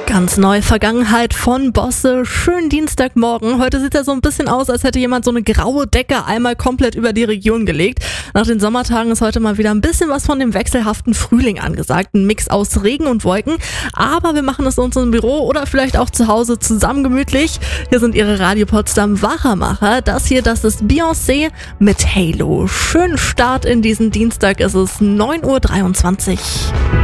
Ganz neu, Vergangenheit von Bosse. Schönen Dienstagmorgen. Heute sieht es ja so ein bisschen aus, als hätte jemand so eine graue Decke einmal komplett über die Region gelegt. Nach den Sommertagen ist heute mal wieder ein bisschen was von dem wechselhaften Frühling angesagt. Ein Mix aus Regen und Wolken. Aber wir machen es uns im Büro oder vielleicht auch zu Hause zusammen gemütlich. Hier sind Ihre Radio Potsdam Wachermacher. Das ist Beyoncé mit Halo. Schönen Start in diesen Dienstag. Es ist 9:23 Uhr.